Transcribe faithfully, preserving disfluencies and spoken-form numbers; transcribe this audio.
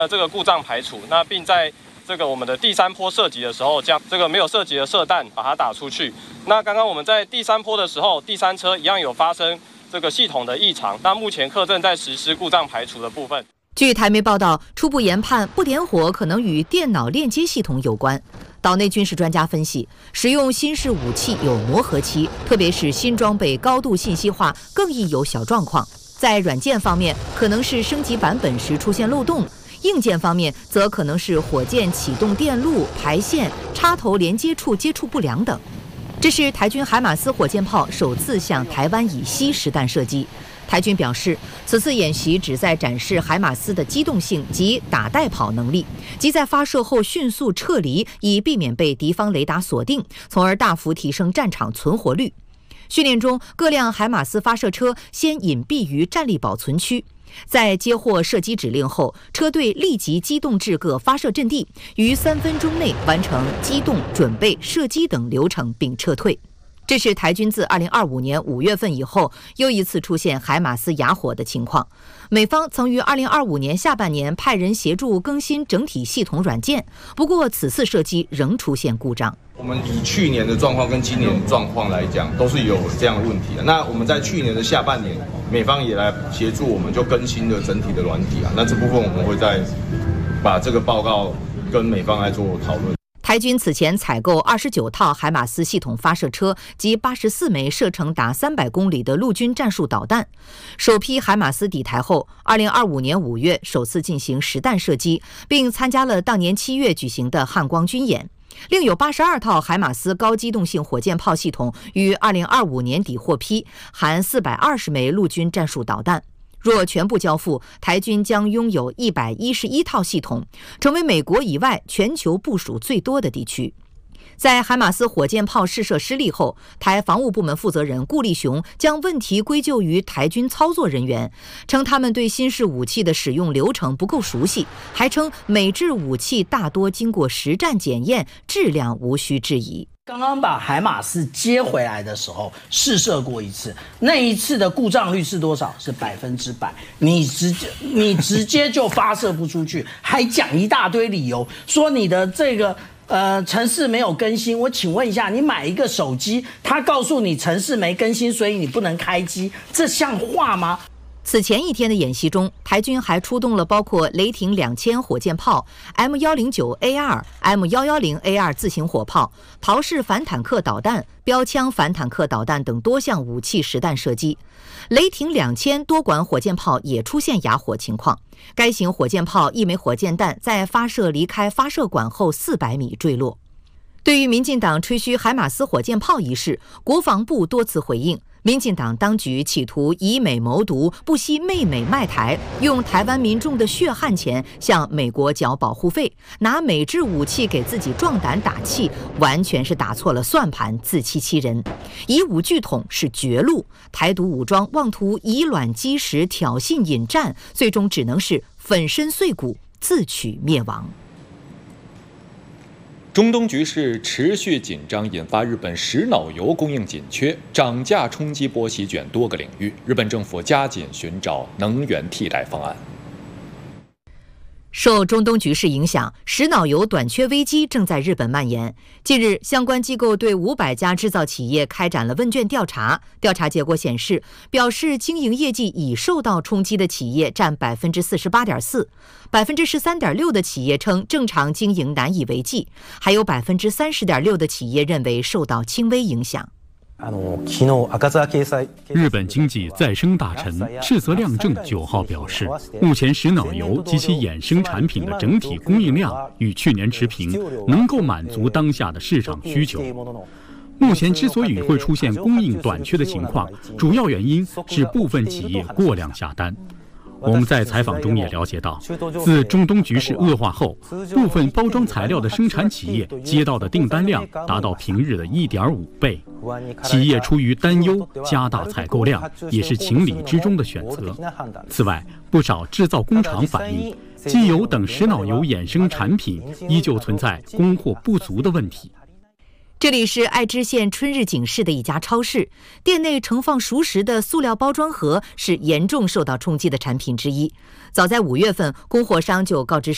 呃这个故障排除，那并在这个我们的第三波射击的时候，将这个没有射击的射弹把它打出去。那刚刚我们在第三波的时候，第三车一样有发生这个系统的异常，那目前客正在实施故障排除的部分。 据台媒报道，初步研判不点火可能与电脑链接系统有关。岛内军事专家分析，使用新式武器有磨合期，特别是新装备高度信息化，更易有小状况。在软件方面，可能是升级版本时出现漏洞；硬件方面，则可能是火箭启动电路、排线、插头连接处接触不良等。这是台军海马斯火箭炮首次向台湾以西实弹射击。台军表示，此次演习旨在展示海马斯的机动性及打带跑能力，即在发射后迅速撤离，以避免被敌方雷达锁定，从而大幅提升战场存活率。训练中，各辆海马斯发射车先隐蔽于战力保存区，在接获射击指令后，车队立即机动至各发射阵地，于三分钟内完成机动、准备、射击等流程并撤退。这是台军自二零二五年五月份以后又一次出现海马斯哑火的情况。美方曾于二零二五年下半年派人协助更新整体系统软件，不过此次射击仍出现故障。 我们以去年的状况跟今年的状况来讲，都是有这样的问题的。那我们在去年的下半年，美方也来协助我们，就更新了整体的软体啊。那这部分我们会再把这个报告跟美方来做讨论。 台军此前采购二十九套海马斯系统发射车及八十四枚射程达三百公里的陆军战术导弹。首批海马斯抵台后，二零二五年五月首次进行实弹射击，并参加了当年七月举行的汉光军演。另有八十二套海马斯高机动性火箭炮系统于二零二五年底获批，含四百二十枚陆军战术导弹。若全部交付，台军将拥有一百一十一套系统，成为美国以外全球部署最多的地区。在海马斯火箭炮试射失利后，台防务部门负责人顾立雄将问题归咎于台军操作人员，称他们对新式武器的使用流程不够熟悉，还称美制武器大多经过实战检验，质量无需质疑。 刚刚把海马斯接回来的时候试射过一次，那一次的故障率是多少？是百分之百。你直接你直接就发射不出去，还讲一大堆理由，说你的这个呃程式没有更新。我请问一下，你买一个手机，他告诉你程式没更新，所以你不能开机，这像话吗？ 此前一天的演习中，台军还出动了包括雷霆两千火箭炮、M 一零九 A 二、M 一一零 A 二自行火炮、陶式反坦克导弹、标枪反坦克导弹等多项武器实弹射击。雷霆两千多管火箭炮也出现哑火情况，该型火箭炮一枚火箭弹在发射离开发射管后四百米坠落。对于民进党吹嘘海马斯火箭炮一事，国防部多次回应，民进党当局企图以美谋独，不惜媚美卖台，用台湾民众的血汗钱向美国缴保护费，拿美制武器给自己壮胆打气，完全是打错了算盘，自欺欺人。以武拒统是绝路，台独武装妄图以卵击石，挑衅引战，最终只能是粉身碎骨，自取灭亡。 中东局势持续紧张，引发日本石脑油供应紧缺，涨价冲击波席卷多个领域。日本政府加紧寻找能源替代方案。 受中东局势影响，石脑油短缺危机正在日本蔓延。近日，相关机构对五百家制造企业开展了问卷调查，调查结果显示，表示经营业绩已受到冲击的企业占 百分之四十八点四， 百分之十三点六 的企业称正常经营难以为继，还有 百分之三十点六 的企业认为受到轻微影响。 日本经济再生大臣赤泽亮正九号表示，目前石脑油及其衍生产品的整体供应量与去年持平，能够满足当下的市场需求。目前之所以会出现供应短缺的情况，主要原因是部分企业过量下单。我们在采访中也了解到，自中东局势恶化后，部分包装材料的生产企业接到的订单量达到平日的 一点五倍。企业出于担忧加大采购量，也是情理之中的选择。此外，不少制造工厂反映，机油等石脑油衍生产品依旧存在供货不足的问题。 这里是爱知县春日井市的一家超市，店内盛放熟食的塑料包装盒是严重受到冲击的产品之一。早在五月份，供货商就告知